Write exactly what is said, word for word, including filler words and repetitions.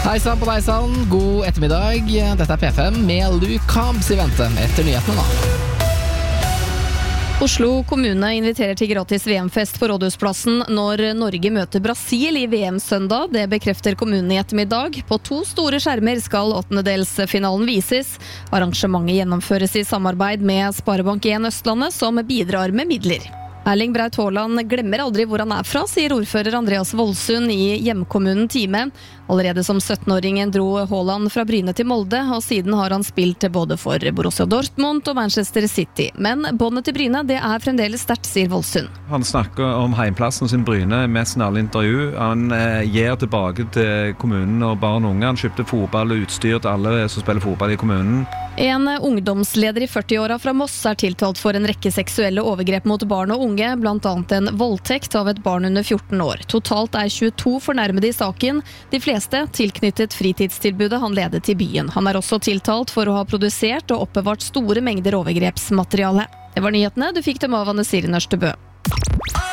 Hei sann på deg sann, god ettermiddag. Dette er P fem med Luke Combs i vente etter nyhetene da. Oslo kommune inviterer til gratis V M-fest på Rådhusplassen når Norge møter Brasil i V M-søndag. Det bekrefter kommunen i ettermiddag. På to store skjermer skal åttendedelsfinalen vises. Arrangementet gjennomføres i samarbeid med Sparebank en Østlandet, som bidrar med midler. Erling Braut Haaland glemmer aldri hvor han er fra, sier ordfører Andreas Voldsund i hjemkommunen Time. Allerede som syttenåringen dro Haaland fra Bryne til Molde, og siden har han spilt både for Borussia Dortmund og Manchester City. Men båndet til Bryne, det er fremdeles sterkt, sier Voldsund. Han snakker om heimplassen sin Bryne i nesten alle intervju. Han eh, gir tilbake til kommunen og barn og unge. Han kjøpte fotball og utstyr til alle som spiller fotball i kommunen. En ungdomsleder i førti-åra fra Moss er tiltalt for en rekke seksuelle overgrep mot barn og unge, blant annet en voldtekt av et barn under fjorten år. Totalt er tjueto fornærmede i saken, de fleste tilknyttet fritidstilbudet han ledet i byen. Han er også tiltalt for å ha produsert og oppbevart store mengder overgrepsmateriale. Det var nyhetene, du fikk dem av Anne Siri Nørstebø.